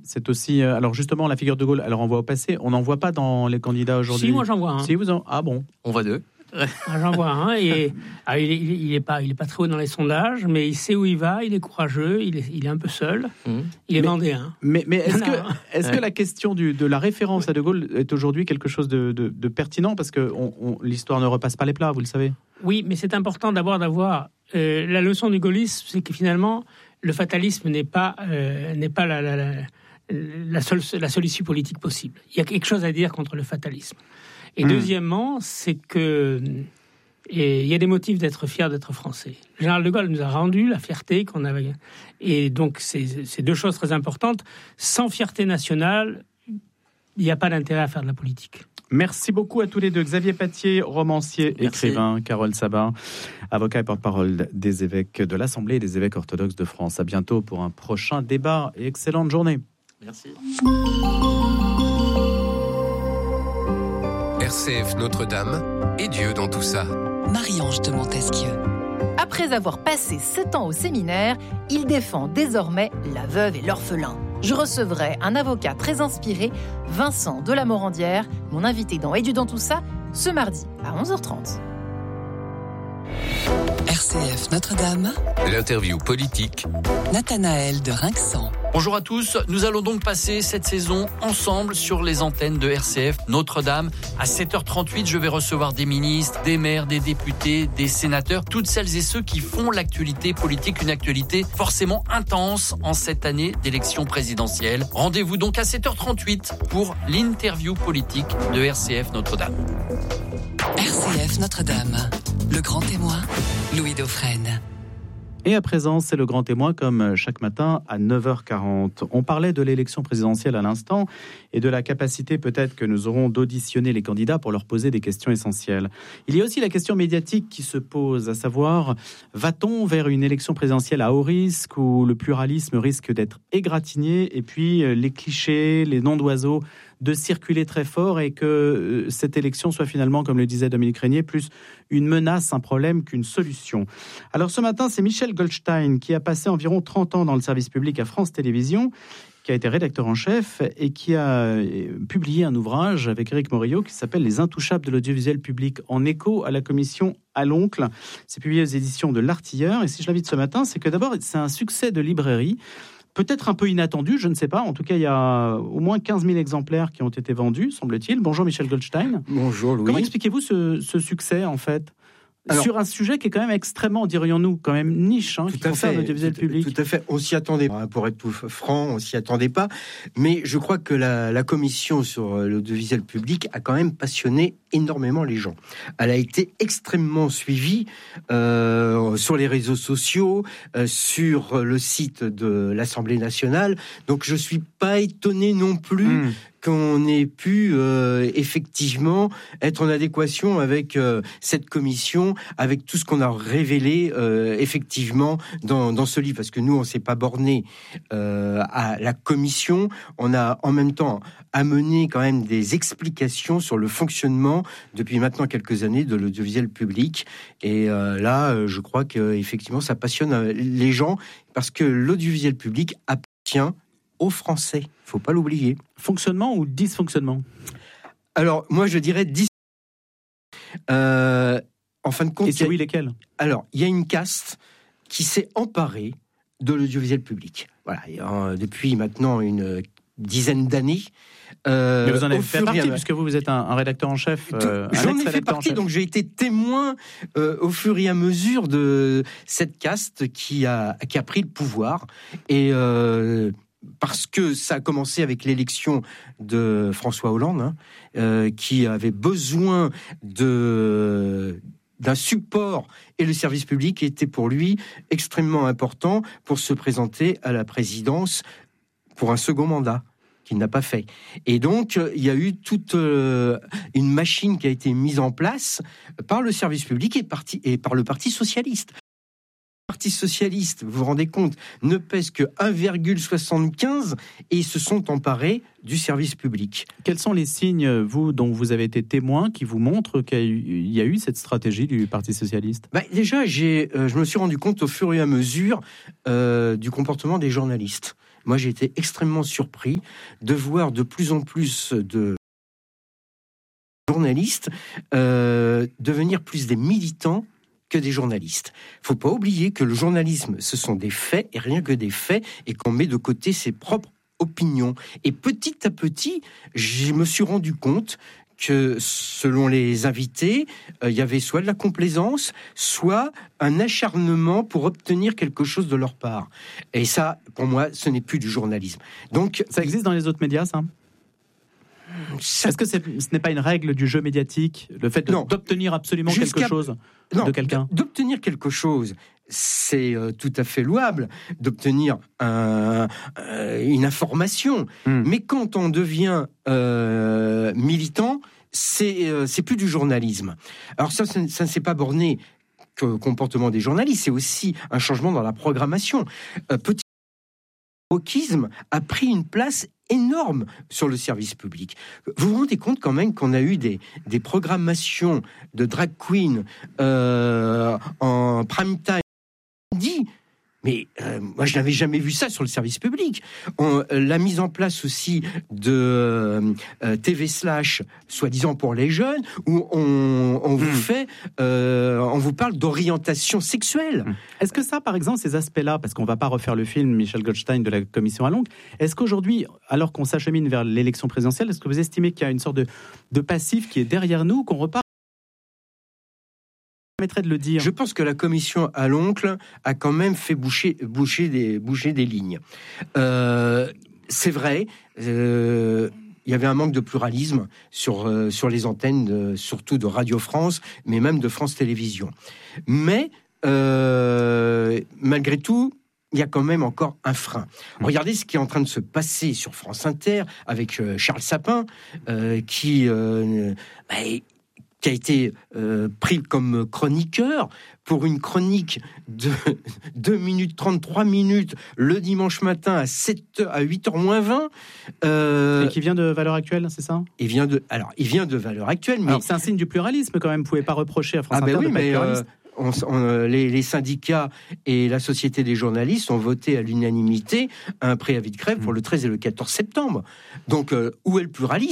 c'est aussi... alors justement, la figure de Gaulle, elle renvoie au passé. On n'en voit pas dans les candidats aujourd'hui. Si, moi j'en vois un. Si, Ah bon. On voit deux. J'en vois un. Et, il est pas très haut dans les sondages, mais il sait où il va, il est courageux, il est un peu seul. Il est vendéen. Mais est-ce que la question de la référence à De Gaulle est aujourd'hui quelque chose de pertinent? Parce que l'histoire ne repasse pas les plats, vous le savez. Oui, mais c'est important d'abord d'avoir... la leçon du gaullisme, c'est que finalement, le fatalisme n'est pas la seule issue politique possible. Il y a quelque chose à dire contre le fatalisme. Et deuxièmement, c'est que il y a des motifs d'être fier d'être français. Le général de Gaulle nous a rendu la fierté qu'on avait. Et donc, c'est deux choses très importantes. Sans fierté nationale, il n'y a pas d'intérêt à faire de la politique. Merci beaucoup à tous les deux. Xavier Patier, romancier, écrivain, Carole Sabat, avocat et porte-parole des évêques de l'Assemblée et des évêques orthodoxes de France. À bientôt pour un prochain débat et excellente journée. Merci. RCF Notre-Dame et Dieu dans tout ça. Marie-Ange de Montesquieu. Après avoir passé 7 ans au séminaire, il défend désormais la veuve et l'orphelin. Je recevrai un avocat très inspiré, Vincent de la Morandière, mon invité dans Et Dieu dans tout ça, ce mardi à 11h30. RCF Notre-Dame. L'interview politique. Nathanaël de Rinxan. Bonjour à tous, nous allons donc passer cette saison ensemble sur les antennes de RCF Notre-Dame. À 7h38, je vais recevoir des ministres, des maires, des députés, des sénateurs, toutes celles et ceux qui font l'actualité politique, une actualité forcément intense en cette année d'élection présidentielle. Rendez-vous donc à 7h38 pour l'interview politique de RCF Notre-Dame. RCF Notre-Dame, le grand témoin, Louis Dauphren. Et à présent, c'est le grand témoin comme chaque matin à 9h40. On parlait de l'élection présidentielle à l'instant et de la capacité peut-être que nous aurons d'auditionner les candidats pour leur poser des questions essentielles. Il y a aussi la question médiatique qui se pose, à savoir, va-t-on vers une élection présidentielle à haut risque où le pluralisme risque d'être égratigné et puis les clichés, les noms d'oiseaux de circuler très fort et que cette élection soit finalement, comme le disait Dominique Régnier, plus une menace, un problème qu'une solution. Alors ce matin, c'est Michel Goldstein qui a passé environ 30 ans dans le service public à France Télévisions, qui a été rédacteur en chef et qui a publié un ouvrage avec Éric Morillo qui s'appelle « Les intouchables de l'audiovisuel public » en écho à la commission à l'oncle. C'est publié aux éditions de l'Artilleur. Et si je l'invite ce matin, c'est que d'abord, c'est un succès de librairie. Peut-être un peu inattendu, je ne sais pas. En tout cas, il y a au moins 15 000 exemplaires qui ont été vendus, semble-t-il. Bonjour Michel Goldstein. Bonjour Louis. Comment expliquez-vous ce succès, en fait ? Alors, sur un sujet qui est quand même extrêmement, dirions-nous, quand même niche, qui concerne l'audiovisuel public. Tout à fait, on s'y attendait, pour être tout franc, on s'y attendait pas, mais je crois que la commission sur l'audiovisuel public a quand même passionné énormément les gens. Elle a été extrêmement suivie sur les réseaux sociaux, sur le site de l'Assemblée nationale, donc je suis pas étonné non plus qu'on ait pu effectivement être en adéquation avec cette commission, avec tout ce qu'on a révélé effectivement dans ce livre. Parce que nous, on s'est pas borné à la commission, on a en même temps amené quand même des explications sur le fonctionnement depuis maintenant quelques années de l'audiovisuel public. Et là, je crois qu'effectivement, ça passionne les gens parce que l'audiovisuel public appartient aux Français. Il ne faut pas l'oublier. Fonctionnement ou dysfonctionnement ? Alors, moi, je dirais en fin de compte... Et c'est oui, lesquels ? Alors, il y a une caste qui s'est emparée de l'audiovisuel public. Voilà, depuis maintenant une dizaine d'années. Mais vous en avez fait partie, puisque vous êtes un rédacteur en chef. J'en ai fait partie, donc j'ai été témoin au fur et à mesure de cette caste qui a pris le pouvoir. Et... parce que ça a commencé avec l'élection de François Hollande, qui avait besoin d'un support, et le service public était pour lui extrêmement important pour se présenter à la présidence pour un second mandat qu'il n'a pas fait. Et donc, il y a eu toute une machine qui a été mise en place par le service public et par le Parti socialiste. Le Parti socialiste, vous vous rendez compte, ne pèse que 1,75 et ils se sont emparés du service public. Quels sont les signes, vous, dont vous avez été témoin, qui vous montrent qu'il y a eu cette stratégie du Parti socialiste ? Déjà, je me suis rendu compte au fur et à mesure du comportement des journalistes. moi j'ai été extrêmement surpris de voir de plus en plus de journalistes devenir plus des militants que des journalistes. Faut pas oublier que le journalisme, ce sont des faits et rien que des faits, et qu'on met de côté ses propres opinions. Et petit à petit, je me suis rendu compte que selon les invités, il y avait soit de la complaisance, soit un acharnement pour obtenir quelque chose de leur part. Et ça, pour moi, ce n'est plus du journalisme. Donc, ça existe dans les autres médias, ça ? Est-ce que ce n'est pas une règle du jeu médiatique, le fait d'obtenir absolument quelque chose de quelqu'un ? D'obtenir quelque chose, c'est tout à fait louable, d'obtenir une information. Mais quand on devient militant, c'est plus du journalisme. Alors ça ne s'est pas borné qu'au comportement des journalistes, c'est aussi un changement dans la programmation. Petit wokisme a pris une place énorme sur le service public. Vous vous rendez compte quand même qu'on a eu des programmations de drag queen en prime time dit, mais moi je n'avais jamais vu ça sur le service public. La mise en place aussi de TV Slash, soi-disant pour les jeunes, où on vous parle d'orientation sexuelle. Est-ce que ça, par exemple, ces aspects-là, parce qu'on ne va pas refaire le film Michel Goldstein de la Commission à Londres, est-ce qu'aujourd'hui, alors qu'on s'achemine vers l'élection présidentielle, est-ce que vous estimez qu'il y a une sorte de passif qui est derrière nous, qu'on repart ? De le dire. Je pense que la commission à l'oncle a quand même fait boucher des lignes. C'est vrai, il y avait un manque de pluralisme sur les antennes, surtout de Radio France, mais même de France Télévisions. Mais malgré tout, il y a quand même encore un frein. Regardez ce qui est en train de se passer sur France Inter avec Charles Sapin, qui a été pris comme chroniqueur pour une chronique de 2 minutes 33 minutes le dimanche matin à 8h moins 20. Et qui vient de Valeurs Actuelles, c'est ça ? Il vient de Valeurs Actuelles. Mais... Alors, c'est un signe du pluralisme quand même, vous ne pouvez pas reprocher à France Inter de pas être pluraliste. Les syndicats et la Société des journalistes ont voté à l'unanimité un préavis de grève pour le 13 et le 14 septembre. Donc, où est le pluralisme ?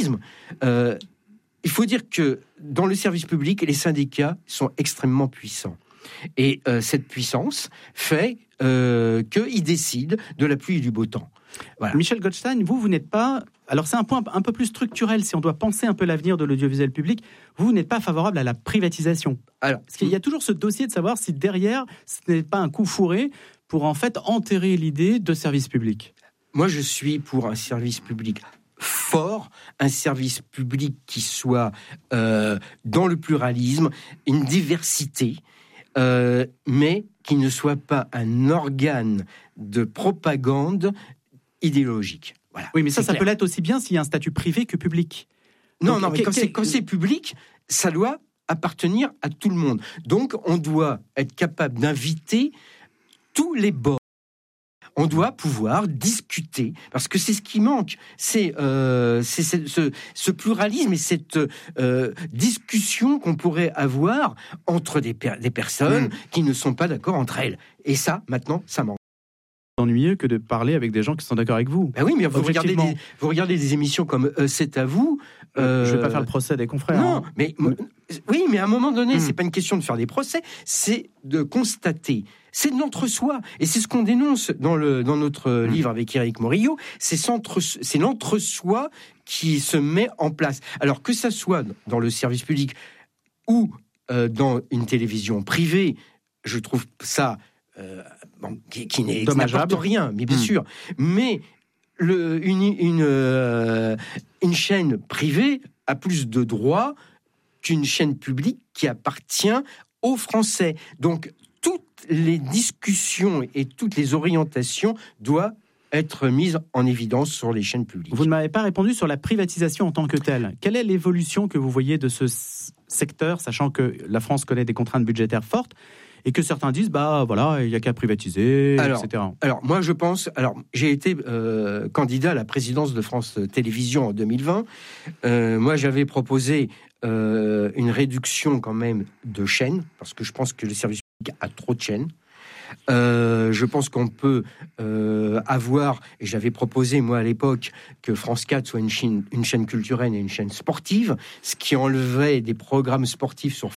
Il faut dire que dans le service public, les syndicats sont extrêmement puissants. Et cette puissance fait qu'ils décident de la pluie et du beau temps. Voilà. Michel Goldstein, vous n'êtes pas... Alors c'est un point un peu plus structurel, si on doit penser un peu l'avenir de l'audiovisuel public, vous n'êtes pas favorable à la privatisation. Alors, parce qu'il y a toujours ce dossier de savoir si derrière, ce n'est pas un coup fourré pour en fait enterrer l'idée de service public. Moi, je suis pour un service public fort, un service public qui soit dans le pluralisme, une diversité, mais qui ne soit pas un organe de propagande idéologique. Voilà, oui, mais ça peut l'être aussi bien s'il y a un statut privé que public. Non, mais quand c'est public, ça doit appartenir à tout le monde. Donc, on doit être capable d'inviter tous les bords. On doit pouvoir discuter, parce que c'est ce qui manque, c'est ce pluralisme et cette discussion qu'on pourrait avoir entre des personnes qui ne sont pas d'accord entre elles. Et ça, maintenant, ça manque. Ennuyeux que de parler avec des gens qui sont d'accord avec vous. Ben oui, mais vous regardez des émissions comme C'est à vous. Je vais pas faire le procès des confrères. Non, mais oui, mais à un moment donné, c'est pas une question de faire des procès, c'est de constater. C'est de l'entre-soi, et c'est ce qu'on dénonce dans notre livre avec Éric Morillo. C'est l'entre-soi qui se met en place. Alors que ça soit dans le service public ou dans une télévision privée, je trouve ça qui n'apporte rien, mais bien sûr. Mais une chaîne privée a plus de droits qu'une chaîne publique qui appartient aux Français. Donc, toutes les discussions et toutes les orientations doivent être mises en évidence sur les chaînes publiques. Vous ne m'avez pas répondu sur la privatisation en tant que telle. Quelle est l'évolution que vous voyez de ce secteur, sachant que la France connaît des contraintes budgétaires fortes et que certains disent, voilà, il n'y a qu'à privatiser, etc. Alors, moi, je pense... Alors, j'ai été candidat à la présidence de France Télévisions en 2020. Moi, j'avais proposé une réduction quand même de chaînes, parce que je pense que le service public a trop de chaînes. Je pense qu'on peut avoir, et j'avais proposé moi à l'époque que France 4 soit une chaîne culturelle et une chaîne sportive, ce qui enlevait des programmes sportifs sur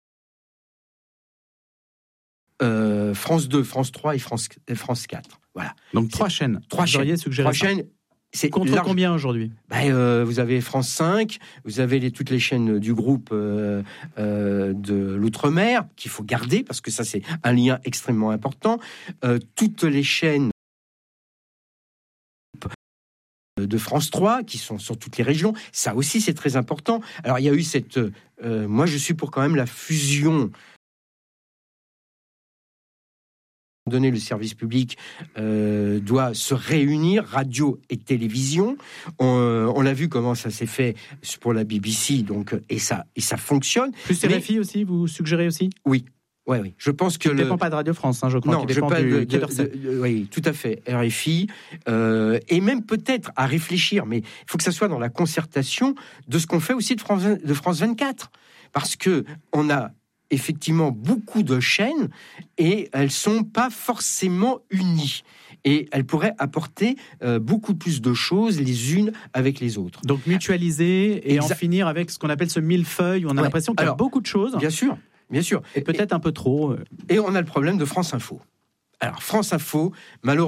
France 2, France 3 et France 4. Voilà. Donc 3 chaînes. Trois chaînes. C'est contre combien aujourd'hui ? Vous avez France 5, vous avez toutes les chaînes du groupe de l'Outre-mer qu'il faut garder parce que ça c'est un lien extrêmement important. Toutes les chaînes de France 3 qui sont sur toutes les régions, ça aussi c'est très important. Alors il y a eu moi je suis pour quand même la fusion. Donné, le service public doit se réunir, radio et télévision. On l'a vu comment ça s'est fait pour la BBC, donc et ça fonctionne. Plus RFI aussi, vous suggérez aussi ? Oui. Je pense que il ne dépend pas de Radio France, je crois. Non, qu'il dépend oui, tout à fait. RFI et même peut-être à réfléchir, mais il faut que ça soit dans la concertation de ce qu'on fait aussi de France 24, parce que on a effectivement beaucoup de chaînes et elles sont pas forcément unies et elles pourraient apporter beaucoup plus de choses les unes avec les autres. Donc mutualiser et en finir avec ce qu'on appelle ce millefeuille où on a l'impression qu'il y a beaucoup de choses. Bien sûr. Et peut-être un peu trop. Et on a le problème de France Info. Alors France Info, malheureusement,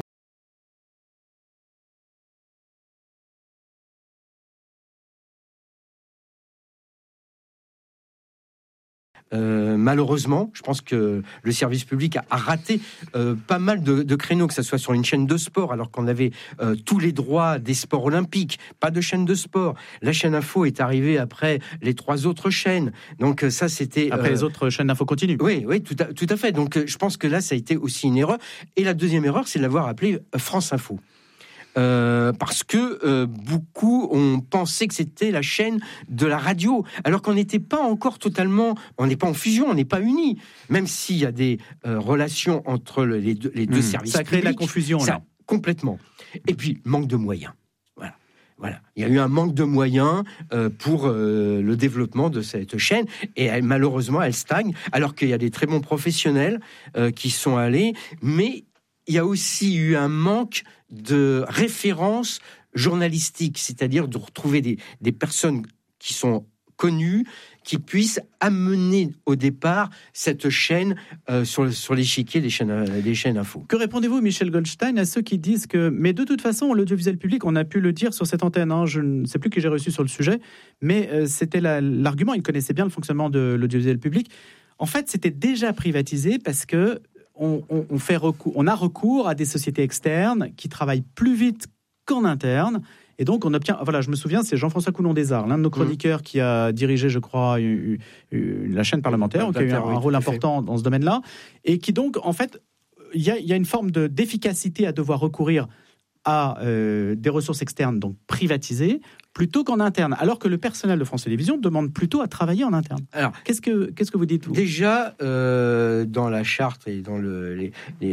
malheureusement, je pense que le service public a raté pas mal de créneaux, que ce soit sur une chaîne de sport, alors qu'on avait tous les droits des sports olympiques, pas de chaîne de sport. La chaîne Info est arrivée après les 3 autres chaînes. Donc ça, c'était... Après les autres chaînes d'info continuent. Oui, tout à fait. Donc je pense que là, ça a été aussi une erreur. Et la deuxième erreur, c'est de l'avoir appelé France Info. Parce que beaucoup ont pensé que c'était la chaîne de la radio, alors qu'on n'était pas encore totalement, on n'est pas en fusion, on n'est pas unis, même s'il y a des relations entre les deux services. Ça crée de la confusion, là. Complètement. Et puis, manque de moyens. Voilà. Il y a eu un manque de moyens pour le développement de cette chaîne, et malheureusement, elle stagne, alors qu'il y a des très bons professionnels qui sont allés, mais il y a aussi eu un manque de références journalistiques, c'est-à-dire de retrouver des personnes qui sont connues, qui puissent amener au départ cette chaîne sur l'échiquier des chaînes info. Que répondez-vous, Michel Goldstein, à ceux qui disent que, mais de toute façon, l'audiovisuel public, on a pu le dire sur cette antenne, je ne sais plus qui j'ai reçu sur le sujet, mais c'était l'argument, il connaissait bien le fonctionnement de l'audiovisuel public. En fait, c'était déjà privatisé parce que on a recours à des sociétés externes qui travaillent plus vite qu'en interne. Et donc, on obtient... Voilà, je me souviens, c'est Jean-François Coulon-Desarts, l'un de nos chroniqueurs qui a dirigé, je crois, la chaîne parlementaire, qui a eu un rôle important dans ce domaine-là. Et qui donc, en fait, il y a une forme d'efficacité à devoir recourir à des ressources externes, donc privatisées, plutôt qu'en interne, alors que le personnel de France Télévisions demande plutôt à travailler en interne. Alors, qu'est-ce que vous dites, vous ? Déjà, dans la charte et dans les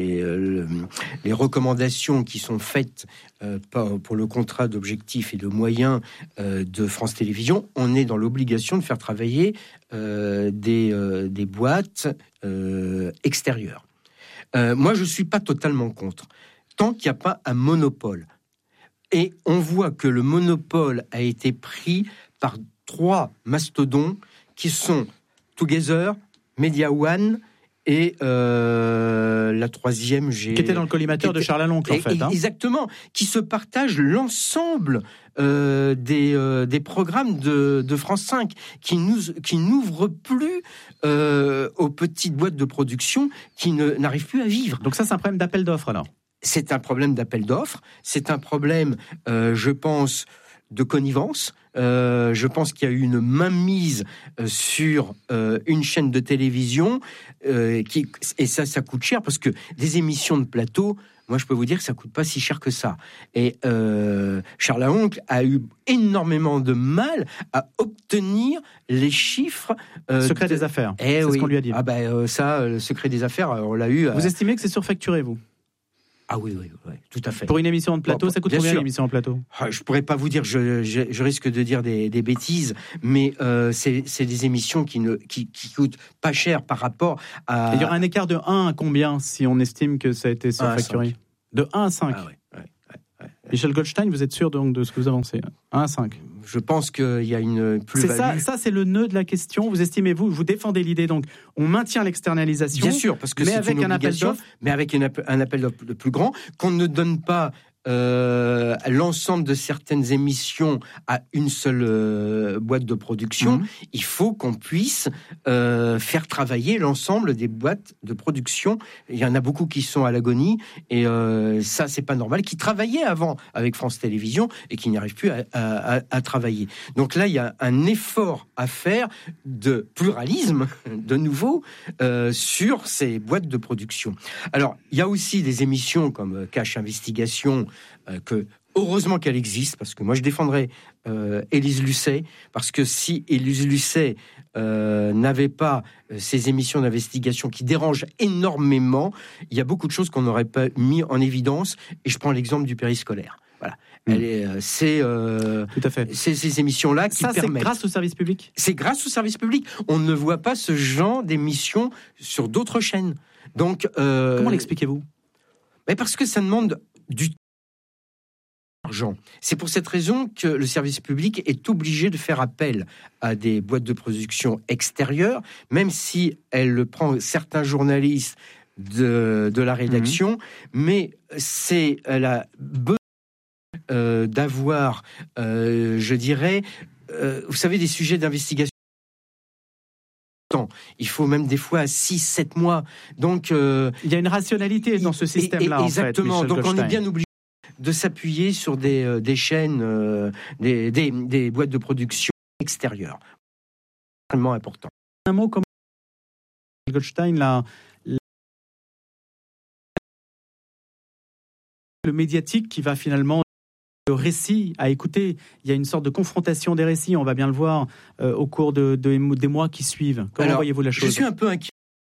recommandations qui sont faites pour le contrat d'objectifs et de moyens de France Télévisions, on est dans l'obligation de faire travailler des boîtes extérieures. Moi, je ne suis pas totalement contre, tant qu'il n'y a pas un monopole. Et on voit que le monopole a été pris par 3 mastodons qui sont Together, Media One et la 3e... Qui était dans le collimateur de Charles Aloncle, en fait. Exactement, qui se partagent l'ensemble des programmes de France 5, qui n'ouvrent plus aux petites boîtes de production qui n'arrivent plus à vivre. Donc ça, c'est un problème d'appel d'offres, alors ? C'est un problème d'appel d'offres, c'est un problème, je pense, de connivence. Je pense qu'il y a eu une mainmise sur une chaîne de télévision et ça coûte cher parce que des émissions de plateau, moi je peux vous dire que ça coûte pas si cher que ça. Et Charles Aloncle a eu énormément de mal à obtenir les chiffres. Secret des affaires, c'est ce qu'on lui a dit. Le secret des affaires, on l'a eu. Vous estimez que c'est surfacturé, vous ? Ah oui, tout à fait. Pour une émission de plateau, ça coûte bien combien sûr. une émission de plateau ? Je pourrais pas vous dire, je risque de dire des bêtises, mais c'est des émissions qui coûtent pas cher par rapport à... Il y aura un écart de 1 à combien si on estime que ça a été surfacturé ? De 1 à 5. Ah ouais. Michel Goldstein, vous êtes sûr donc de ce que vous avancez ? 1 à 5. Je pense qu'il y a une plus-value. Ça, c'est le nœud de la question. Vous estimez, vous défendez l'idée, donc on maintient l'externalisation. Bien sûr, parce que c'est avec une un appel obligation, d'offres. mais avec un appel d'offres le plus grand, qu'on ne donne pas l'ensemble de certaines émissions à une seule boîte de production. Il faut qu'on puisse faire travailler l'ensemble des boîtes de production. Il y en a beaucoup qui sont à l'agonie, et ça, c'est pas normal, qui travaillaient avant avec France Télévisions et qui n'y arrivent plus à travailler. Donc là, il y a un effort à faire de pluralisme, de nouveau, sur ces boîtes de production. Alors, il y a aussi des émissions comme Cash Investigation, que heureusement qu'elle existe, parce que moi je défendrais Élise Lucet, parce que si Élise Lucet n'avait pas ces émissions d'investigation qui dérangent énormément, il y a beaucoup de choses qu'on n'aurait pas mis en évidence, et je prends l'exemple du périscolaire. Voilà. Tout à fait. C'est ces émissions-là qui permettent. C'est grâce au service public. C'est grâce au service public. On ne voit pas ce genre d'émissions sur d'autres chaînes. Donc, comment l'expliquez-vous ? Parce que ça demande du argent. C'est pour cette raison que le service public est obligé de faire appel à des boîtes de production extérieures, même si elle prend certains journalistes de la rédaction, mais c'est la besoin d'avoir, je dirais, vous savez, des sujets d'investigation. Il faut même des fois 6-7 mois. Donc, il y a une rationalité dans ce système-là. Exactement. En fait, donc on est bien obligé de s'appuyer sur des chaînes, des boîtes de production extérieures. Extrêmement important. Un mot comme Goldstein, le médiatique qui va finalement le récit à écouter. Il y a une sorte de confrontation des récits, on va bien le voir au cours des mois qui suivent. Comment voyez-vous la chose ? Je suis un peu inquiet.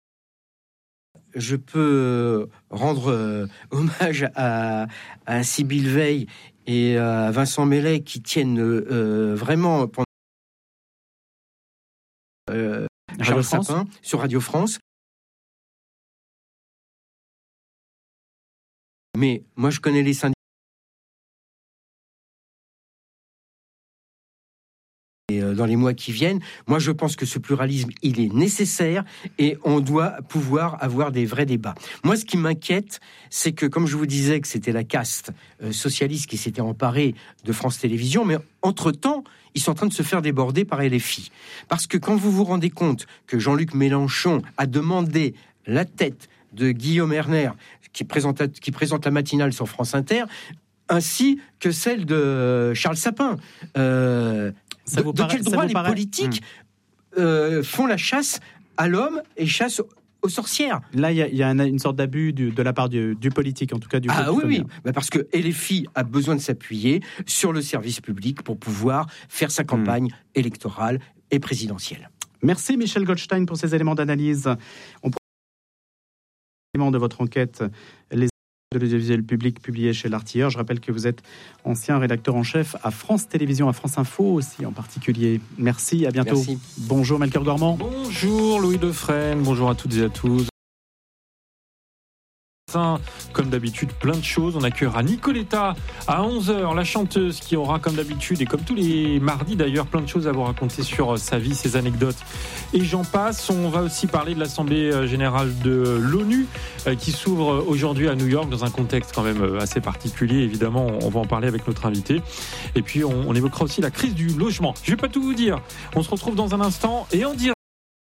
Je peux rendre hommage à Sybille Veil et à Vincent Mellet qui tiennent vraiment pendant Charles Sapin sur Radio France. Mais moi, je connais les syndicats. Et dans les mois qui viennent, moi je pense que ce pluralisme, il est nécessaire et on doit pouvoir avoir des vrais débats. Moi, ce qui m'inquiète, c'est que, comme je vous disais, que c'était la caste socialiste qui s'était emparée de France Télévisions, mais entre-temps, ils sont en train de se faire déborder par LFI. Parce que quand vous vous rendez compte que Jean-Luc Mélenchon a demandé la tête de Guillaume Erner, qui présente la matinale sur France Inter, ainsi que celle de Charles Sapin, de quel droit les politiques font la chasse à l'homme et chasse aux sorcières? Là, il y a une sorte d'abus de la part du politique, en tout cas du oui. Parce que LFI a besoin de s'appuyer sur le service public pour pouvoir faire sa campagne électorale et présidentielle. Merci Michel Goldstein pour ces éléments d'analyse. On prend de votre enquête les de l'audiovisuel public publié chez l'Artilleur. Je rappelle que vous êtes ancien rédacteur en chef à France Télévisions, à France Info aussi en particulier. Merci, à bientôt. Merci. Bonjour Melchior Gormand. Bonjour Louis Dauphren, bonjour à toutes et à tous. Comme d'habitude, plein de choses. On accueillera Nicoletta à 11h, la chanteuse qui aura, comme d'habitude, et comme tous les mardis d'ailleurs, plein de choses à vous raconter sur sa vie, ses anecdotes et j'en passe. On va aussi parler de l'Assemblée Générale de l'ONU qui s'ouvre aujourd'hui à New York dans un contexte quand même assez particulier. Évidemment, on va en parler avec notre invité. Et puis, on évoquera aussi la crise du logement. Je ne vais pas tout vous dire. On se retrouve dans un instant et en direct.